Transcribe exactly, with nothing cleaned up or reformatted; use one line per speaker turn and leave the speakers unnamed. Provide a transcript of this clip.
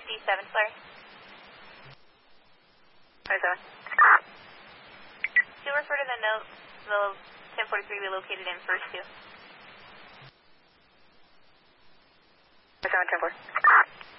fifty-seven, sorry.
fifty-seven.
Do refer to the note, the ten forty-three we located in first two.
fifty-seven, ten four.